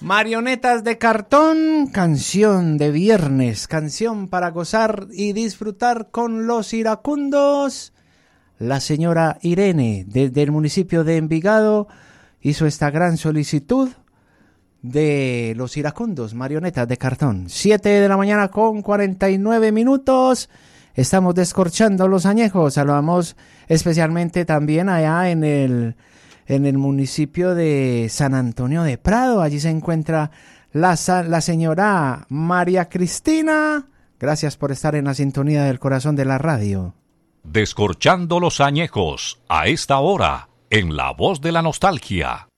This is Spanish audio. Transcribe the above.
Marionetas de cartón, canción de viernes, canción para gozar y disfrutar con los iracundos. La señora Irene, desde el municipio de Envigado, hizo esta gran solicitud de los iracundos, marionetas de cartón. 7 de la mañana con 49 minutos. Estamos descorchando los añejos. Saludamos especialmente también allá en el municipio de San Antonio de Prado. Allí se encuentra la señora María Cristina. Gracias por estar en la sintonía del corazón de la radio. Descorchando los añejos a esta hora en La Voz de la Nostalgia.